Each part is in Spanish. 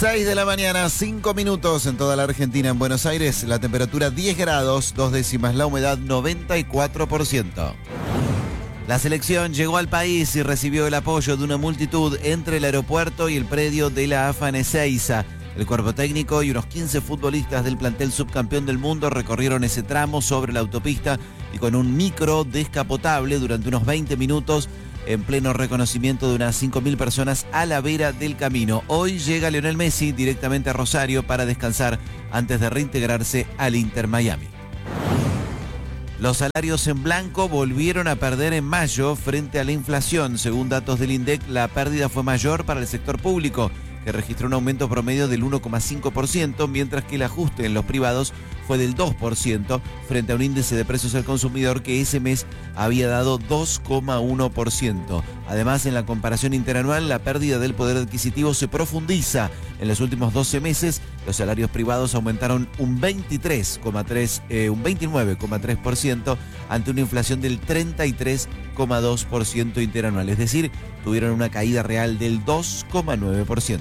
6 de la mañana, 5 minutos en toda la Argentina. En Buenos Aires, la temperatura 10 grados, 2 décimas, la humedad 94%. La selección llegó al país y recibió el apoyo de una multitud entre el aeropuerto y el predio de la AFA en Ezeiza. El cuerpo técnico y unos 15 futbolistas del plantel subcampeón del mundo recorrieron ese tramo sobre la autopista y con un micro descapotable durante unos 20 minutos en pleno reconocimiento de unas 5.000 personas a la vera del camino. Hoy llega Lionel Messi directamente a Rosario para descansar antes de reintegrarse al Inter Miami. Los salarios en blanco volvieron a perder en mayo frente a la inflación. Según datos del INDEC, la pérdida fue mayor para el sector público, que registró un aumento promedio del 1,5%, mientras que el ajuste en los privados fue del 2%, frente a un índice de precios al consumidor que ese mes había dado 2,1%. Además, en la comparación interanual, la pérdida del poder adquisitivo se profundiza. En los últimos 12 meses, los salarios privados aumentaron un 29,3% ante una inflación del 33,2% interanual. Es decir, tuvieron una caída real del 2,9%.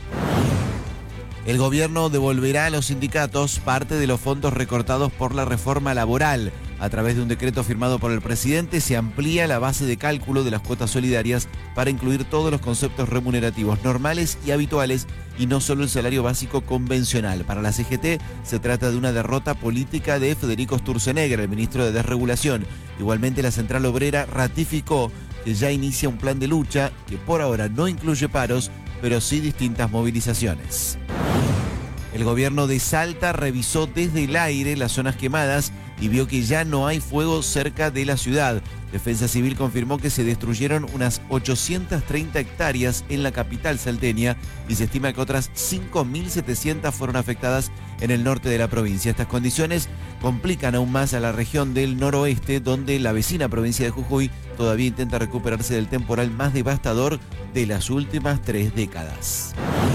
El gobierno devolverá a los sindicatos parte de los fondos recortados por la reforma laboral. A través de un decreto firmado por el presidente se amplía la base de cálculo de las cuotas solidarias para incluir todos los conceptos remunerativos normales y habituales y no solo el salario básico convencional. Para la CGT se trata de una derrota política de Federico Sturzenegger, el ministro de Desregulación. Igualmente, la Central Obrera ratificó que ya inicia un plan de lucha que por ahora no incluye paros, pero sí distintas movilizaciones. El gobierno de Salta revisó desde el aire las zonas quemadas y vio que ya no hay fuego cerca de la ciudad. Defensa Civil confirmó que se destruyeron unas 830 hectáreas en la capital salteña y se estima que otras 5.700 fueron afectadas en el norte de la provincia. Estas condiciones complican aún más a la región del noroeste, donde la vecina provincia de Jujuy todavía intenta recuperarse del temporal más devastador de las últimas 3 décadas.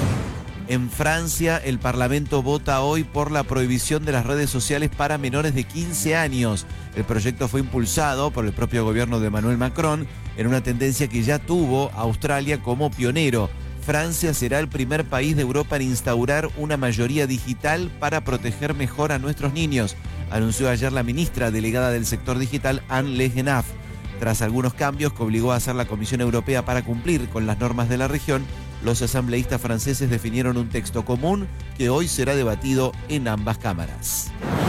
En Francia, el Parlamento vota hoy por la prohibición de las redes sociales para menores de 15 años. El proyecto fue impulsado por el propio gobierno de Emmanuel Macron en una tendencia que ya tuvo a Australia como pionero. Francia será el primer país de Europa en instaurar una mayoría digital para proteger mejor a nuestros niños, anunció ayer la ministra delegada del sector digital, Anne Le Genaf. Tras algunos cambios que obligó a hacer la Comisión Europea para cumplir con las normas de la región, los asambleístas franceses definieron un texto común que hoy será debatido en ambas cámaras.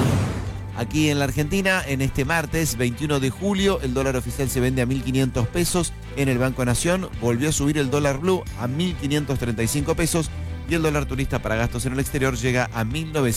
Aquí en la Argentina, en este martes 21 de julio, el dólar oficial se vende a 1.500 pesos. En el Banco Nación volvió a subir el dólar blue a 1.535 pesos y el dólar turista para gastos en el exterior llega a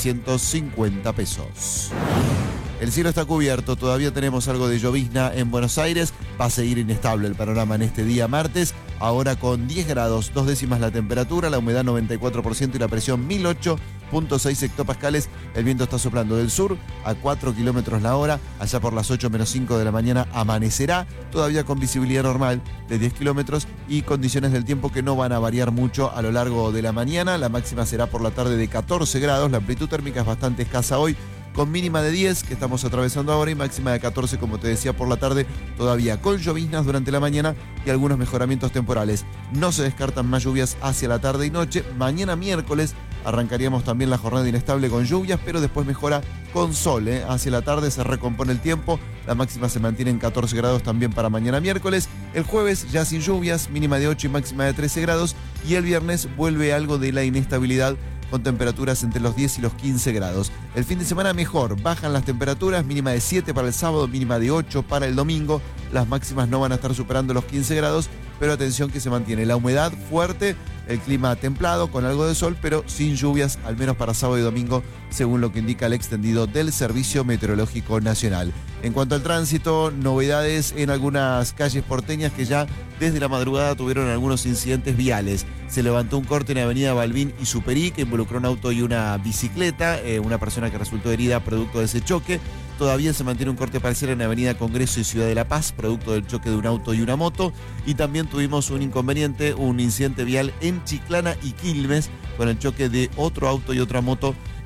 1.950 pesos. El cielo está cubierto, todavía tenemos algo de llovizna en Buenos Aires. Va a seguir inestable el panorama en este día martes. Ahora con 10 grados, 2 décimas la temperatura, la humedad 94% y la presión 1008.6 hectopascales. El viento está soplando del sur a 4 kilómetros la hora. Allá por las 8 menos 5 de la mañana amanecerá, todavía con visibilidad normal de 10 kilómetros y condiciones del tiempo que no van a variar mucho a lo largo de la mañana. La máxima será por la tarde de 14 grados. La amplitud térmica es bastante escasa hoy, con mínima de 10 que estamos atravesando ahora y máxima de 14, como te decía, por la tarde, todavía con lloviznas durante la mañana y algunos mejoramientos temporales. No se descartan más lluvias hacia la tarde y noche. Mañana miércoles arrancaríamos también la jornada inestable con lluvias, pero después mejora con sol. Hacia la tarde se recompone el tiempo, la máxima se mantiene en 14 grados también para mañana miércoles. El jueves ya sin lluvias, mínima de 8 y máxima de 13 grados. Y el viernes vuelve algo de la inestabilidad, con temperaturas entre los 10 y los 15 grados. El fin de semana mejor, bajan las temperaturas, mínima de 7 para el sábado, mínima de 8 para el domingo. Las máximas no van a estar superando los 15 grados, pero atención que se mantiene la humedad fuerte, el clima templado con algo de sol, pero sin lluvias, al menos para sábado y domingo, según lo que indica el extendido del Servicio Meteorológico Nacional. En cuanto al tránsito, novedades en algunas calles porteñas que ya desde la madrugada tuvieron algunos incidentes viales. Se levantó un corte en Avenida Balbín y Superí que involucró un auto y una bicicleta, una persona que resultó herida producto de ese choque. Todavía se mantiene un corte parcial en Avenida Congreso y Ciudad de La Paz, producto del choque de un auto y una moto. Y también tuvimos un incidente vial en Chiclana y Quilmes, con el choque de otro auto y otra moto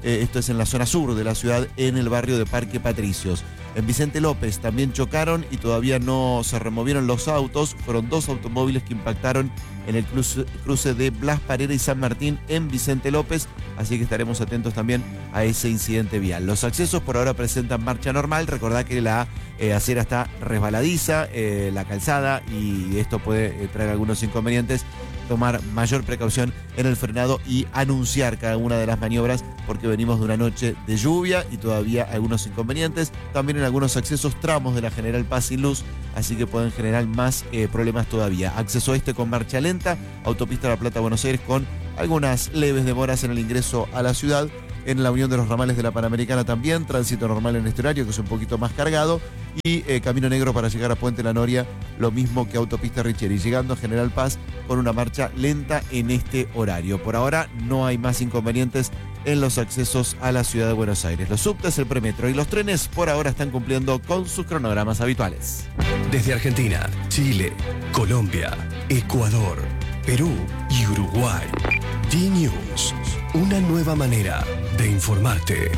Esto es en la zona sur de la ciudad, en el barrio de Parque Patricios. En Vicente López también chocaron y todavía no se removieron los autos. Fueron 2 automóviles que impactaron en el cruce de Blas Parera y San Martín en Vicente López, así que estaremos atentos también a ese incidente vial. Los accesos por ahora presentan marcha normal. Recordá que la acera está resbaladiza, la calzada, y esto puede traer algunos inconvenientes. Tomar mayor precaución en el frenado y anunciar cada una de las maniobras, porque venimos de una noche de lluvia y todavía algunos inconvenientes. También en algunos accesos, tramos de la General Paz sin luz, así que pueden generar más problemas todavía. Acceso este con marcha lenta, autopista La Plata-Buenos Aires con algunas leves demoras en el ingreso a la ciudad. En la unión de los ramales de la Panamericana también, tránsito normal en este horario, que es un poquito más cargado, y Camino Negro para llegar a Puente La Noria, lo mismo que autopista Richieri, llegando a General Paz con una marcha lenta en este horario. Por ahora no hay más inconvenientes en los accesos a la ciudad de Buenos Aires. Los subtes, el premetro y los trenes por ahora están cumpliendo con sus cronogramas habituales. Desde Argentina, Chile, Colombia, Ecuador, Perú y Uruguay. D-News, una nueva manera de informarte.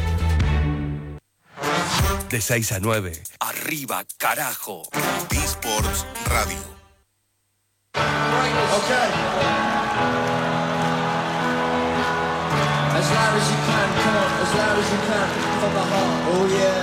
De 6 a 9, arriba carajo. B-Sports Radio. Okay. As loud as you can, come on, as loud as you can, from the heart. Oh yeah.